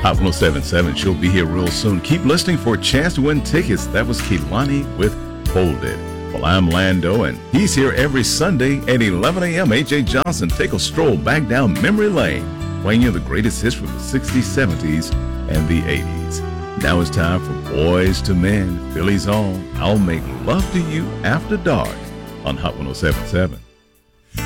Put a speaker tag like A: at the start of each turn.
A: Hot 1077, she'll be here real soon. Keep listening for a chance to win tickets. That was Kehlani with Hold It. Well, I'm Lando, and he's here every Sunday at 11 a.m. A.J. Johnson, take a stroll back down memory lane, playing you the greatest hits from the 60s, 70s, and the 80s. Now it's time for Boys to Men, Philly's own I'll Make Love to You After Dark on Hot 1077.